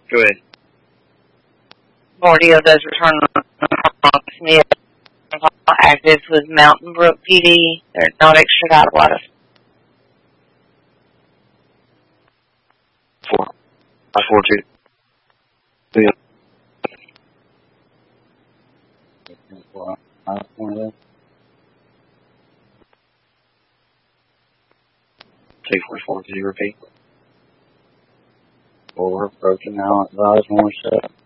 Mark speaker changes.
Speaker 1: Go ahead.
Speaker 2: Mordio does return on Smith. Active with Mountain Brook PD. They're not extra out of water.
Speaker 1: 4-2. Yeah. T-4-4, could you repeat?
Speaker 3: 4, approaching now, advise more set.